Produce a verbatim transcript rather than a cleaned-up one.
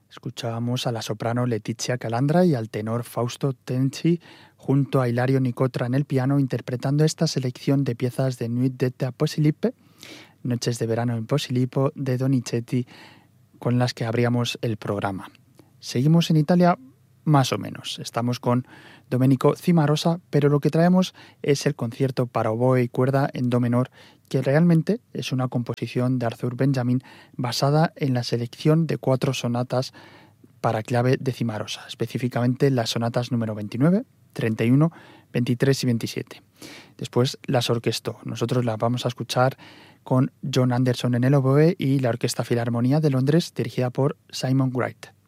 Escuchábamos a la soprano Letizia Calandra y al tenor Fausto Tenci junto a Hilario Nicotra en el piano interpretando esta selección de piezas de Nuit d'été à Posillipo, Noches de verano en Posillipo, de Donizetti, con las que abríamos el programa. Seguimos en Italia más o menos. Estamos con Domenico Cimarosa, pero lo que traemos es el concierto para oboe y cuerda en do menor, que realmente es una composición de Arthur Benjamin basada en la selección de cuatro sonatas para clave de Cimarosa, específicamente las sonatas número veintinueve, treinta y uno, veintitrés y veintisiete. Después las orquestó. Nosotros las vamos a escuchar con John Anderson en el oboe y la Orquesta Filarmonía de Londres, dirigida por Simon Wright.